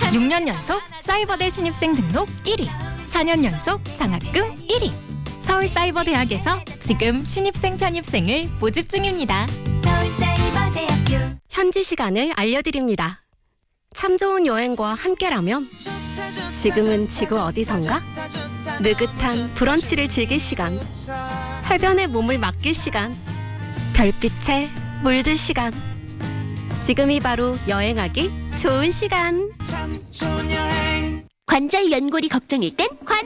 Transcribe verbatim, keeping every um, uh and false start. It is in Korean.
육 년 연속 사이버대 신입생 등록 일 위, 사 년 연속 장학금 일 위. 서울사이버대학에서 지금 신입생 편입생을 모집 중입니다. 서울사이버대학교. 현지 시간을 알려드립니다. 참 좋은 여행과 함께라면 지금은 지구 어디선가? 느긋한 브런치를 즐길 시간, 해변에 몸을 맡길 시간, 별빛에 물들 시간. 지금이 바로 여행하기 좋은 시간. 관절 연골이 걱정일 땐 관